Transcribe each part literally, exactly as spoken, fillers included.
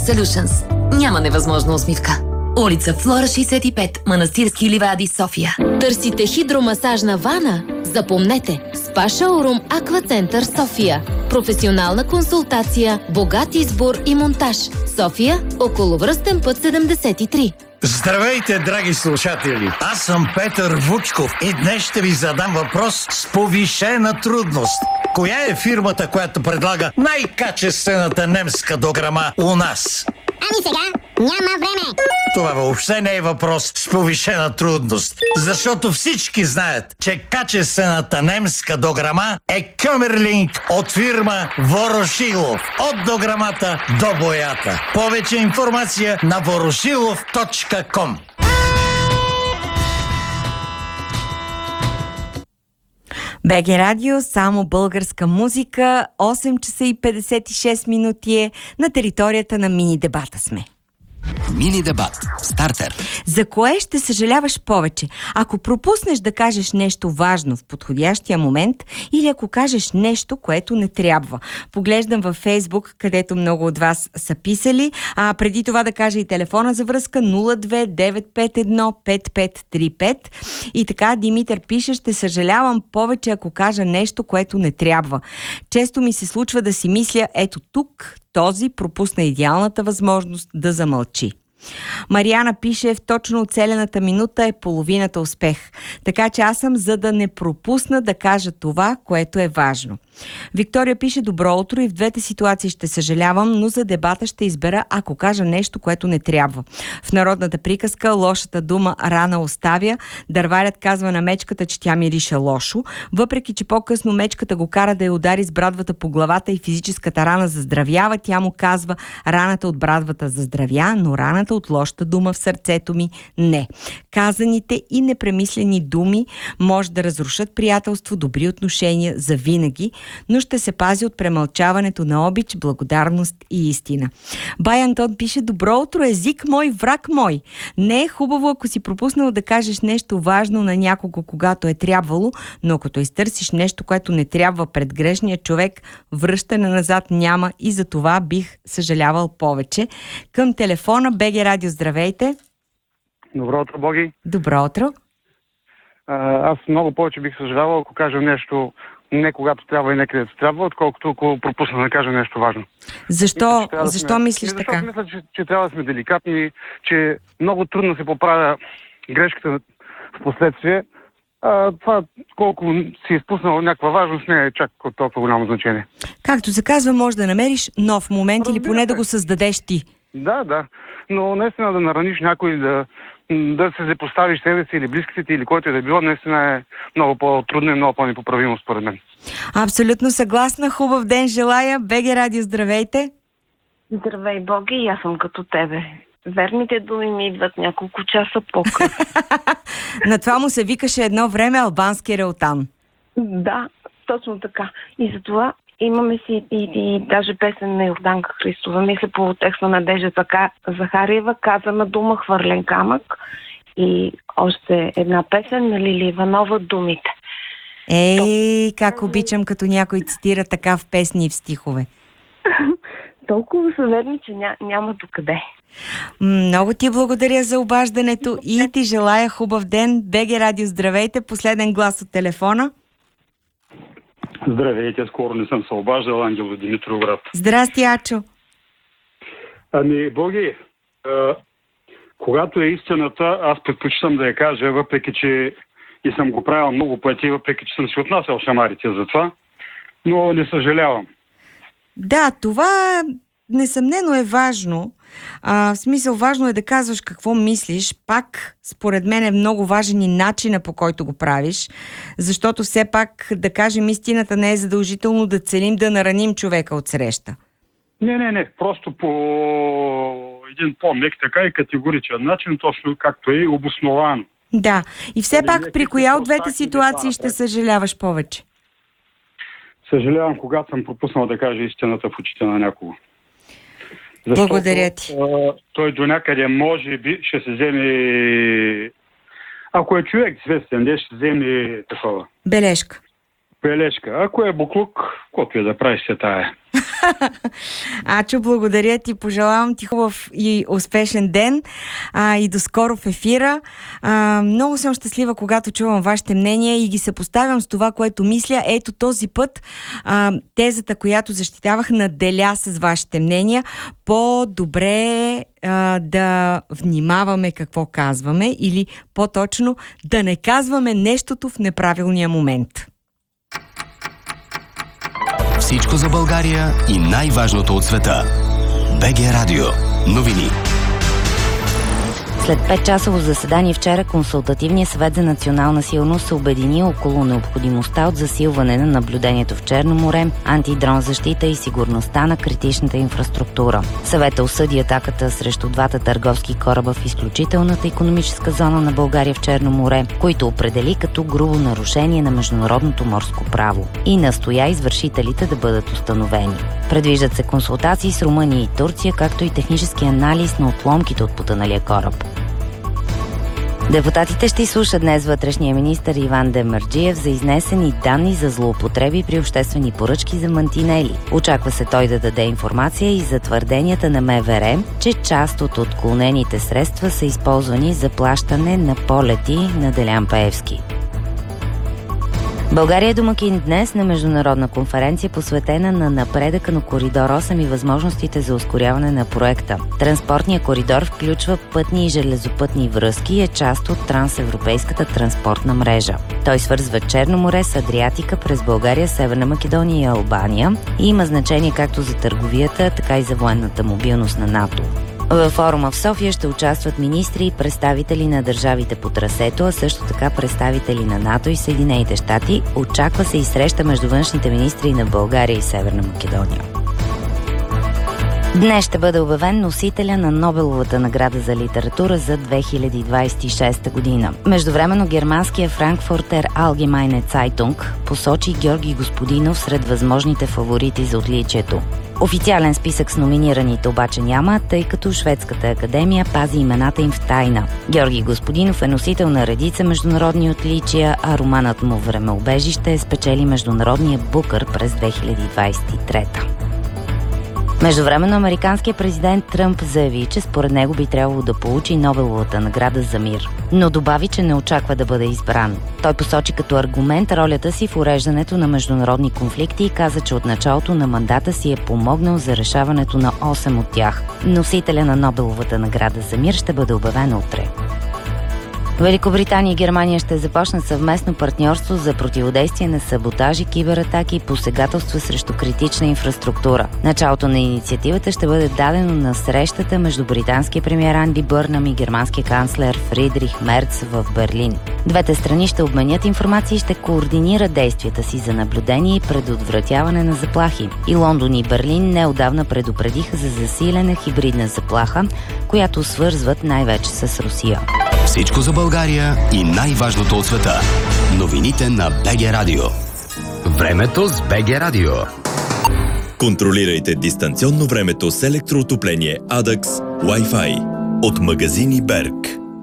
Solutions. Няма невъзможна усмивка. Улица Флора шейсет и пет, Манастирски ливади, София. Търсите хидромасажна вана? Запомнете, Спа Шоурум Аквацентър София. Професионална консултация, богат избор и монтаж. София, околовръстен път седемдесет и три. Здравейте, драги слушатели! Аз съм Петър Вучков и днес ще ви задам въпрос с повишена трудност. Коя е фирмата, която предлага най-качествената немска дограма у нас? Ами сега няма време. Това въобще не е въпрос с повишена трудност, защото всички знаят, че качествената немска дограма е Къмерлинг от фирма Ворошилов. От дограмата до боята. Повече информация на ворошилов точка ком. БГ Радио, само българска музика. осем часа и петдесет и шест минути е, на територията на мини дебата сме. Мини дебат. Стартер. За кое ще съжаляваш повече? Ако пропуснеш да кажеш нещо важно в подходящия момент или ако кажеш нещо, което не трябва. Поглеждам във Фейсбук, където много от вас са писали, а преди това да кажа и телефона за връзка нула две девет пет едно пет пет три пет. И така Димитър пише: ще съжалявам повече, ако кажа нещо, което не трябва. Често ми се случва да си мисля, ето тук този пропусна идеалната възможност да замълчи. Мариана пише: в точно оцелената минута е половината успех. Така че аз съм за да не пропусна да кажа това, което е важно. Виктория пише: добро утро, и в двете ситуации ще съжалявам, но за дебата ще избера, ако кажа нещо, което не трябва. В народната приказка лошата дума рана оставя. Дърварят казва на мечката, че тя мирише лошо, въпреки че по-късно мечката го кара да я удари с брадвата по главата и физическата рана заздравява. Тя му казва: раната от брадвата заздравя, но раната от лошата дума в сърцето ми не. Казаните и непремислени думи може да разрушат приятелство, добри отношения за винаги, но ще се пази от премълчаването на обич, благодарност и истина. Бай Антон пише: добро утро, език мой, враг мой. Не е хубаво, ако си пропуснал да кажеш нещо важно на някого, когато е трябвало, но като изтърсиш нещо, което не трябва пред грешния човек, връщане назад няма, и за това бих съжалявал повече. Към телефона БГ Радио, здравейте. Добро утро, Боги. Добро утро. А, аз много повече бих съжалявал, ако кажа нещо не когато трябва и не където трябва, отколкото ако пропусна да кажа нещо важно. Защо, мисля, да защо сме, мислиш защото така? Мисля, че, че трябва да сме деликатни, че много трудно се поправя грешката в последствие. А, това, колко си изпуснал някаква важност, не е чак от толкова голямо значение. Както се казва, може да намериш нов момент. Разбира или поне се. Да го създадеш ти. Да, да. Но наистина да нараниш някой, да, да се запоставиш себе си или близките ти, или който е да било, наистина е много по-трудно и много по-непоправимо според мен. Абсолютно съгласна. Хубав ден желая. БГ Радио, здравейте. Здравей, Боги, и аз съм като тебе. Верните думи ми идват няколко часа по-късно. На това му се викаше едно време албански реотан. Да, точно така. И затова имаме си и, и даже песен на Йорданка Христова. Мисля по текста на Надежда Захариева, казана дума, хвърлен камък. И още една песен на Лили Иванова, думите. Ей, как обичам, като някой цитира така в песни и в стихове. Толкова са верни, че ня, няма докъде. Много ти благодаря за обаждането и ти желая хубав ден. БГ Радио, здравейте. Последен глас от телефона. Здравейте, скоро не съм се обаждал, Ангел от Димитровград. Здрасти, Ачо. Ами, Боги, а, когато е истината, аз предпочитам да я кажа, въпреки че и съм го правил много пъти, въпреки че съм си отнасял шамарите за това, но не съжалявам. Да, това несъмнено е важно. А, в смисъл, важно е да казваш какво мислиш. Пак, според мен е много важен и начина, по който го правиш, защото все пак, да кажем истината, не е задължително да целим да нараним човека от среща. Не, не, не. Просто по един по-мек, така и категоричен начин, точно както е обосновано. Да. И все пак, при коя от двете ситуации ще съжаляваш повече? Съжалявам, когато съм пропуснал да кажа истината в очите на някого. Защото, благодаря ти. А, той до някъде може би ще се вземе, ако е човек свестен, де ще вземе такова. Бележка. Бележка. Ако е буклук, каквото е да правиш се тая. Ачо, благодаря ти, пожелавам ти хубав и успешен ден а, и до скоро в ефира. А, много съм щастлива, когато чувам вашите мнения и ги съпоставям с това, което мисля. Ето този път а, тезата, която защитавах, наделя с вашите мнения. По-добре а, да внимаваме какво казваме или по-точно да не казваме нещото в неправилния момент. Всичко за България и най-важното от света. БГ Радио. Новини. След петчасово заседание вчера Консултативният съвет за национална сигурност се обедини около необходимостта от засилване на наблюдението в Черно море, антидрон защита и сигурността на критичната инфраструктура. Съвета осъди атаката срещу двата търговски кораба в изключителната икономическа зона на България в Черно море, които определи като грубо нарушение на международното морско право и настоя извършителите да бъдат установени. Предвиждат се консултации с Румъния и Турция, както и технически анализ на отломките от потъналия кораб. Депутатите ще изслушат днес вътрешния министър Иван Демерджиев за изнесени данни за злоупотреби при обществени поръчки за мантинели. Очаква се той да даде информация и за твърденията на МВР, че част от отклонените средства са използвани за плащане на полети на Делян Пеевски. България е домакин днес на международна конференция, посветена на напредъка на Коридор осем и възможностите за ускоряване на проекта. Транспортният коридор включва пътни и железопътни връзки и е част от трансевропейската транспортна мрежа. Той свързва Черно море с Адриатика през България, Северна Македония и Албания и има значение както за търговията, така и за военната мобилност на НАТО. Във форума в София ще участват министри и представители на държавите по трасето, а също така представители на НАТО и Съединените щати. Очаква се и среща между външните министри на България и Северна Македония. Днес ще бъде обявен носителя на Нобеловата награда за литература за две хиляди двадесет и шеста година. Междувременно германския Frankfurter Allgemeine Zeitung посочи Георги Господинов сред възможните фаворити за отличието. Официален списък с номинираните обаче няма, тъй като Шведската академия пази имената им в тайна. Георги Господинов е носител на редица международни отличия, а романът му "Времеубежище" спечели международния Букър през две хиляди двадесет и трета. Междувременно американският президент Тръмп заяви, че според него би трябвало да получи Нобеловата награда за мир, но добави, че не очаква да бъде избран. Той посочи като аргумент ролята си в уреждането на международни конфликти и каза, че от началото на мандата си е помогнал за решаването на осем от тях. Носителя на Нобеловата награда за мир ще бъде обявен утре. Великобритания и Германия ще започнат съвместно партньорство за противодействие на саботажи, кибератаки и посегателства срещу критична инфраструктура. Началото на инициативата ще бъде дадено на срещата между британския премиер Анди Бърнам и германския канцлер Фридрих Мерц в Берлин. Двете страни ще обменят информация и ще координират действията си за наблюдение и предотвратяване на заплахи. И Лондон и Берлин неотдавна предупредиха за засилена хибридна заплаха, която свързват най-вече с Русия. Всичко за България и най-важното от света. Новините на БГ Радио. Времето с БГ Радио. Контролирайте дистанционно времето с електроотопление Адакс Wi-Fi от магазини Берг.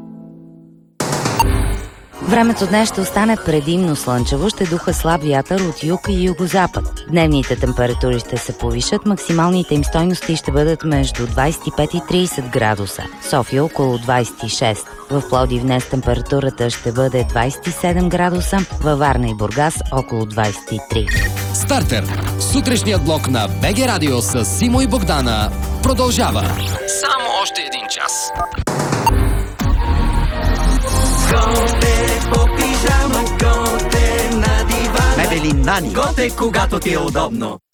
Времето днес ще остане предимно слънчево, ще духа слаб вятър от юг и югозапад. Дневните температури ще се повишат, максималните им стойности ще бъдат между двадесет и пет и тридесет градуса. София около двадесет и шест. В Пловдив днес температурата ще бъде двадесет и седем градуса, във Варна и Бургас около двадесет и три. Стартер. Сутрешният блок на БГ Радио с Симо и Богдана продължава. Само още един час. Готе по пижама, готе на дивана. Мебели Нани. Готе, когато ти е удобно.